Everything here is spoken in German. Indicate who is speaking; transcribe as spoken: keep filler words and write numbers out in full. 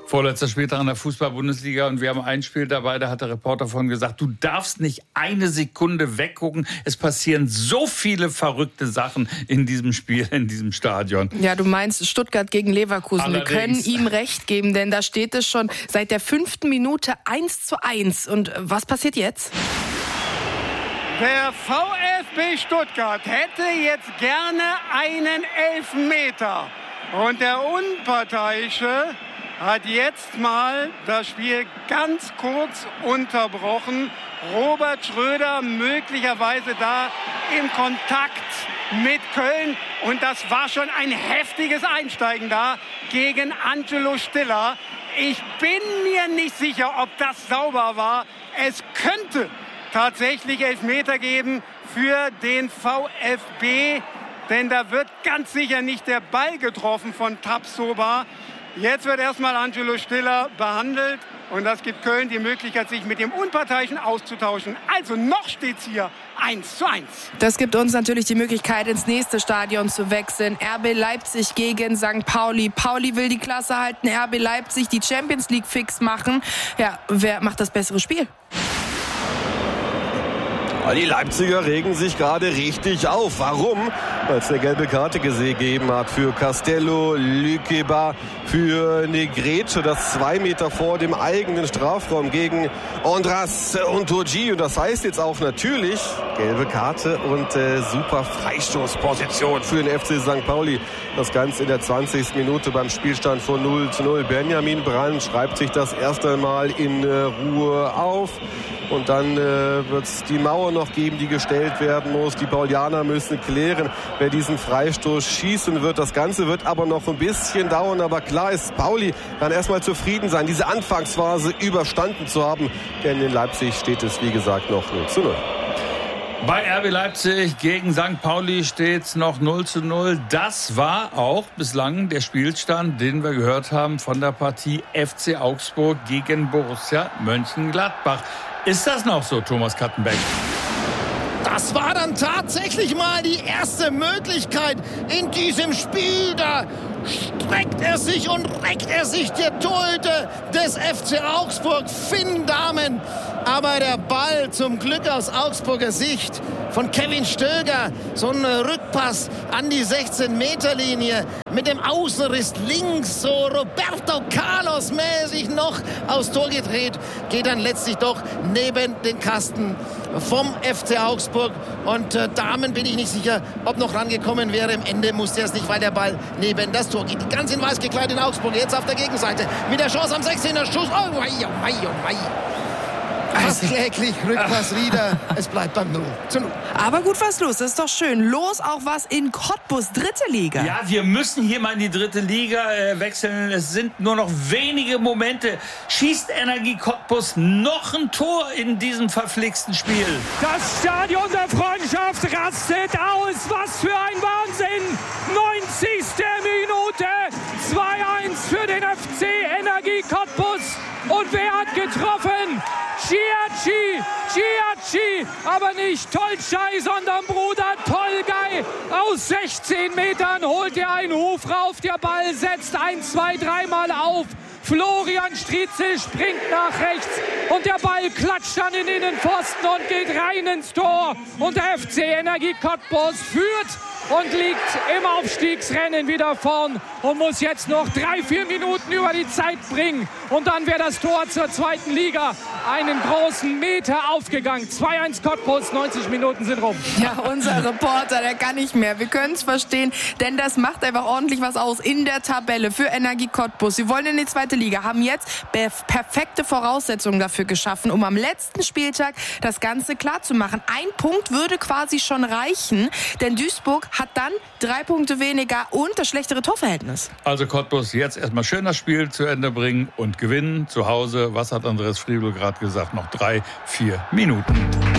Speaker 1: Vorletzter Spieltag in der Fußball-Bundesliga und wir haben ein Spiel dabei, da hat der Reporter von gesagt, du darfst nicht eine Sekunde weggucken. Es passieren so viele verrückte Sachen in diesem Spiel, in diesem Stadion.
Speaker 2: Ja, du meinst Stuttgart gegen Leverkusen.
Speaker 1: Allerdings.
Speaker 2: Wir können ihm recht geben, denn da steht es schon seit der fünften Minute eins zu eins. Und was passiert jetzt?
Speaker 3: Der VfB Stuttgart hätte jetzt gerne einen Elfmeter. Und der Unparteiische hat jetzt mal das Spiel ganz kurz unterbrochen. Robert Schröder möglicherweise da im Kontakt mit Köln. Und das war schon ein heftiges Einsteigen da gegen Angelo Stiller. Ich bin mir nicht sicher, ob das sauber war. Es könnte tatsächlich Elfmeter geben für den VfB. Denn da wird ganz sicher nicht der Ball getroffen von Tapsoba. Jetzt wird erstmal Angelo Stiller behandelt und das gibt Köln die Möglichkeit, sich mit dem Unparteiischen auszutauschen. Also noch steht es hier eins zu eins.
Speaker 2: Das gibt uns natürlich die Möglichkeit, ins nächste Stadion zu wechseln. R B Leipzig gegen Sankt Pauli. Pauli will die Klasse halten, R B Leipzig die Champions League fix machen. Ja, wer macht das bessere Spiel?
Speaker 4: Die Leipziger regen sich gerade richtig auf. Warum? Weil es eine gelbe Karte gegeben hat für Castello, Lükeba, für Negredo, das zwei Meter vor dem eigenen Strafraum gegen Andras Ontoji. Und das heißt jetzt auch natürlich gelbe Karte und äh, super Freistoßposition für den F C Sankt Pauli. Das Ganze in der zwanzigsten Minute beim Spielstand von null zu null. Benjamin Brandt schreibt sich das erste Mal in äh, Ruhe auf. Und dann äh, wird es die Mauer noch geben, die gestellt werden muss. Die Paulianer müssen klären, wer diesen Freistoß schießen wird. Das Ganze wird aber noch ein bisschen dauern. Aber klar ist, Pauli kann erstmal zufrieden sein, diese Anfangsphase überstanden zu haben. Denn in Leipzig steht es, wie gesagt, noch null zu null.
Speaker 1: Bei R B Leipzig gegen Sankt Pauli steht es noch null zu null. Das war auch bislang der Spielstand, den wir gehört haben von der Partie F C Augsburg gegen Borussia Mönchengladbach. Ist das noch so, Thomas Kattenbeck?
Speaker 5: Das war dann tatsächlich mal die erste Möglichkeit in diesem Spiel. Da streckt er sich und reckt er sich, der Torhüter des F C Augsburg, Finn Dahmen. Aber der Ball zum Glück aus Augsburger Sicht von Kevin Stöger. So ein Rückpass an die sechzehn-Meter-Linie mit dem Außenriss links, so Roberto Carlos-mäßig noch aufs Tor gedreht. Geht dann letztlich doch neben den Kasten vom F C Augsburg. Und äh, Dahmen bin ich nicht sicher, ob noch rangekommen wäre. Im Ende musste er es nicht, weil der Ball neben das Tor geht. Ganz in weiß gekleidet in Augsburg. Jetzt auf der Gegenseite mit der Chance am sechzehner Schuss. Oh, mei, oh, mei, oh, mei. Fast kläglich, Rückpass wieder. Es bleibt beim null zu null.
Speaker 2: Aber gut was los, das ist doch schön. Los auch was in Cottbus, dritte Liga.
Speaker 1: Ja, wir müssen hier mal in die dritte Liga äh, wechseln. Es sind nur noch wenige Momente. Schießt Energie Cottbus noch ein Tor in diesem verflixten Spiel?
Speaker 6: Das Stadion der Freundschaft rastet aus. Was für ein Wahnsinn. neunzigste Minute. zwei eins für den F C Energie Cottbus. Und wer hat getroffen? Giacchi, Giacchi, aber nicht Tolschai, sondern Bruder Tolgay. Aus sechzehn Metern holt er einen Huf rauf, der Ball setzt ein, zwei, dreimal auf. Florian Striezel springt nach rechts und der Ball klatscht an den Innenpfosten und geht rein ins Tor. Und der F C Energie Cottbus führt und liegt im Aufstiegsrennen wieder vorn und muss jetzt noch drei, vier Minuten über die Zeit bringen. Und dann wäre das Tor zur zweiten Liga einen großen Meter aufgegangen. zwei eins Cottbus, neunzig Minuten sind rum.
Speaker 2: Ja, unser Reporter, der kann nicht mehr. Wir können es verstehen, denn das macht einfach ordentlich was aus in der Tabelle für Energie Cottbus. Sie wollen in die zweite Liga, haben jetzt perfekte Voraussetzungen dafür geschaffen, um am letzten Spieltag das Ganze klar zu machen. Ein Punkt würde quasi schon reichen, denn Duisburg hat dann drei Punkte weniger und das schlechtere Torverhältnis.
Speaker 1: Also Cottbus jetzt erstmal schön das Spiel zu Ende bringen und gewinnen zu Hause. Was hat Andreas Friebel gerade gesagt? Noch drei, vier Minuten.